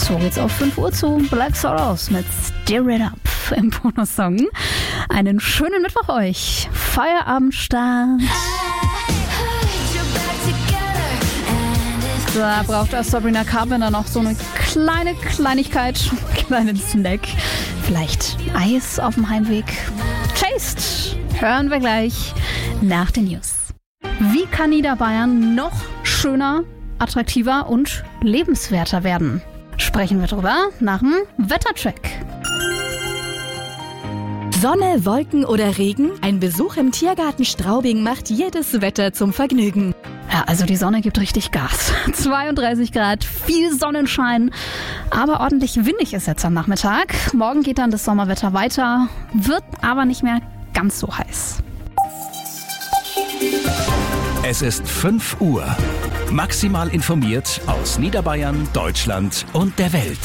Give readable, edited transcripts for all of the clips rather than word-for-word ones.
So geht's auf 5 Uhr zu. Black Sorrows mit Stir It Up im Bonus-Song. Einen schönen Mittwoch euch. Feierabendstart. Da braucht Sabrina Carpenter noch so eine kleine Kleinigkeit, einen kleinen Snack. Vielleicht Eis auf dem Heimweg. Taste hören wir gleich nach den News. Wie kann Niederbayern noch schöner, attraktiver und lebenswerter werden? Sprechen wir drüber nach dem Wettercheck. Sonne, Wolken oder Regen? Ein Besuch im Tiergarten Straubing macht jedes Wetter zum Vergnügen. Ja, also die Sonne gibt richtig Gas. 32 Grad, viel Sonnenschein, aber ordentlich windig ist jetzt am Nachmittag. Morgen geht dann das Sommerwetter weiter, wird aber nicht mehr ganz so heiß. Es ist 5 Uhr. Maximal informiert aus Niederbayern, Deutschland und der Welt.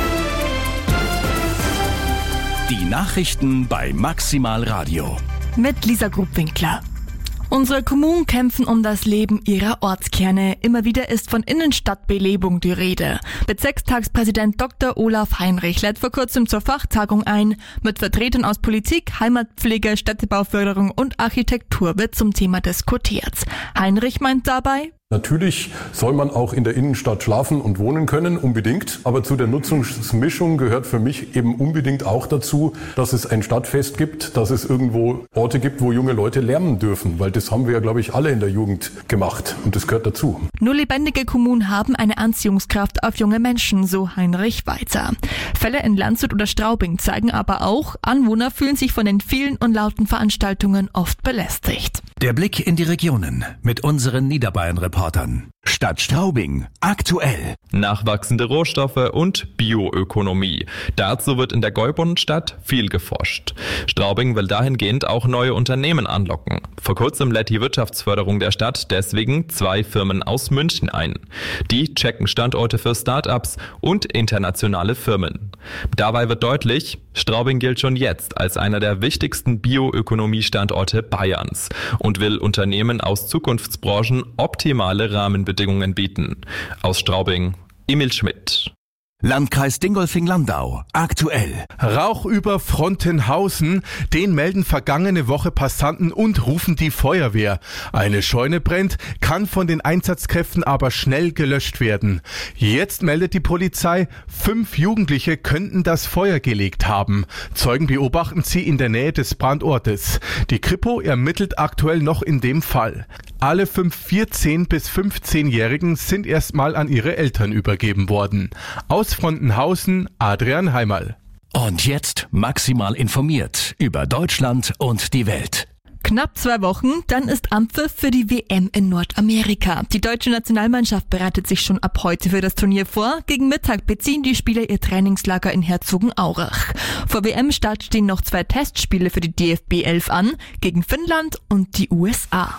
Die Nachrichten bei Maximal Radio. Mit Lisa Grubwinkler. Unsere Kommunen kämpfen um das Leben ihrer Ortskerne. Immer wieder ist von Innenstadtbelebung die Rede. Bezirkstagspräsident Dr. Olaf Heinrich lädt vor kurzem zur Fachtagung ein. Mit Vertretern aus Politik, Heimatpflege, Städtebauförderung und Architektur wird zum Thema diskutiert. Heinrich meint dabei: Natürlich soll man auch in der Innenstadt schlafen und wohnen können, unbedingt. Aber zu der Nutzungsmischung gehört für mich eben unbedingt auch dazu, dass es ein Stadtfest gibt, dass es irgendwo Orte gibt, wo junge Leute lärmen dürfen. Weil das haben wir ja, glaube ich, alle in der Jugend gemacht. Und das gehört dazu. Nur lebendige Kommunen haben eine Anziehungskraft auf junge Menschen, so Heinrich weiter. Fälle in Landshut oder Straubing zeigen aber auch, Anwohner fühlen sich von den vielen und lauten Veranstaltungen oft belästigt. Der Blick in die Regionen mit unseren Niederbayern-Reportern. Stadt Straubing, aktuell. Nachwachsende Rohstoffe und Bioökonomie. Dazu wird in der Gäubundstadt viel geforscht. Straubing will dahingehend auch neue Unternehmen anlocken. Vor kurzem lädt die Wirtschaftsförderung der Stadt deswegen 2 Firmen aus München ein. Die checken Standorte für Start-ups und internationale Firmen. Dabei wird deutlich, Straubing gilt schon jetzt als einer der wichtigsten Bioökonomie-Standorte Bayerns und will Unternehmen aus Zukunftsbranchen optimale Rahmenbedingungen bieten. Aus Straubing, Emil Schmidt. Landkreis Dingolfing-Landau, aktuell. Rauch über Frontenhausen, den melden vergangene Woche Passanten und rufen die Feuerwehr. Eine Scheune brennt, kann von den Einsatzkräften aber schnell gelöscht werden. Jetzt meldet die Polizei, 5 Jugendliche könnten das Feuer gelegt haben. Zeugen beobachten sie in der Nähe des Brandortes. Die Kripo ermittelt aktuell noch in dem Fall. Alle 5 14- bis 15-Jährigen sind erstmal an ihre Eltern übergeben worden. Aus Frontenhausen, Adrian Heimerl. Und jetzt maximal informiert über Deutschland und die Welt. Knapp 2 Wochen, dann ist Anpfiff für die WM in Nordamerika. Die deutsche Nationalmannschaft bereitet sich schon ab heute für das Turnier vor. Gegen Mittag beziehen die Spieler ihr Trainingslager in Herzogenaurach. Vor WM-Start stehen noch 2 Testspiele für die DFB 11 an, gegen Finnland und die USA.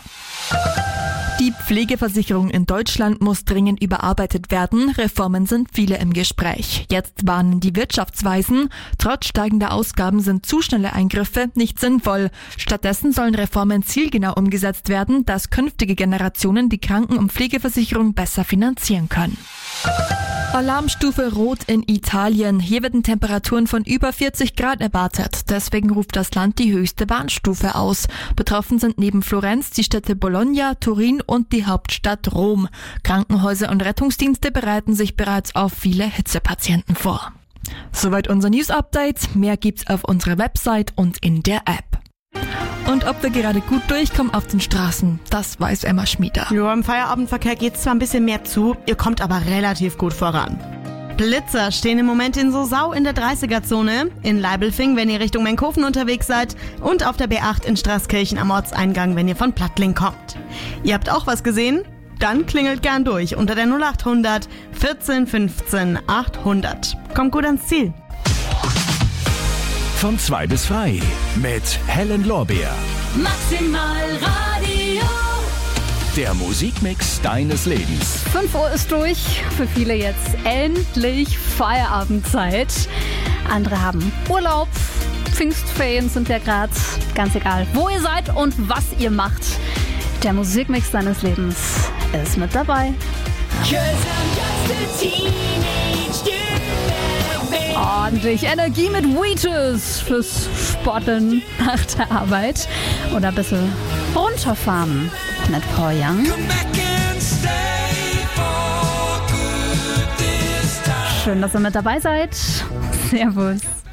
Die Pflegeversicherung in Deutschland muss dringend überarbeitet werden. Reformen sind viele im Gespräch. Jetzt warnen die Wirtschaftsweisen. Trotz steigender Ausgaben sind zu schnelle Eingriffe nicht sinnvoll. Stattdessen sollen Reformen zielgenau umgesetzt werden, dass künftige Generationen die Kranken- und Pflegeversicherung besser finanzieren können. Alarmstufe Rot in Italien. Hier werden Temperaturen von über 40 Grad erwartet. Deswegen ruft das Land die höchste Warnstufe aus. Betroffen sind neben Florenz die Städte Bologna, Turin und die Hauptstadt Rom. Krankenhäuser und Rettungsdienste bereiten sich bereits auf viele Hitzepatienten vor. Soweit unser News-Update. Mehr gibt's auf unserer Website und in der App. Und ob wir gerade gut durchkommen auf den Straßen, das weiß Emma Schmieder. Ja, im Feierabendverkehr geht's zwar ein bisschen mehr zu, ihr kommt aber relativ gut voran. Blitzer stehen im Moment in Sosau in der 30er-Zone, in Leibelfing, wenn ihr Richtung Menkhofen unterwegs seid und auf der B8 in Straßkirchen am Ortseingang, wenn ihr von Plattling kommt. Ihr habt auch was gesehen? Dann klingelt gern durch unter der 0800 14 15 800. Kommt gut ans Ziel. Von 2 bis frei mit Helen Lorbeer. Maximal Radio. Der Musikmix deines Lebens. 5 Uhr ist durch. Für viele jetzt endlich Feierabendzeit. Andere haben Urlaub. Pfingstferien sind ja gerade. Ganz egal, wo ihr seid und was ihr macht. Der Musikmix deines Lebens ist mit dabei. 'Cause I'm just a teenage dude. ordentlich Energie mit Wheatus fürs Sporteln nach der Arbeit. Oder ein bisschen runterfahren mit Paul Young. Schön, dass ihr mit dabei seid. Servus.